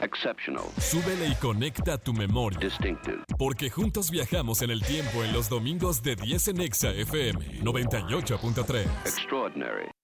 Exceptional. Súbele y conecta tu memoria. Distinctive. Porque juntos viajamos en el tiempo en los domingos de 10 en Exa FM 98.3. Extraordinary.